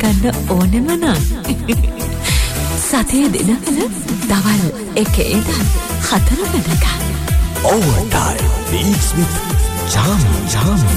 කරන්න ඕනෙම නම් සතියේ දිනවල දවල් 1 ඉඳන් 4 වෙනකම් Overtime beats with Jam.